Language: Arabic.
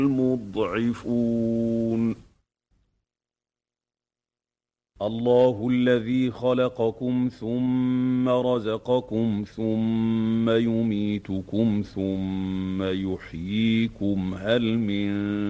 المضعفون الله الذي خلقكم ثم رزقكم ثم يميتكم ثم يحييكم هل من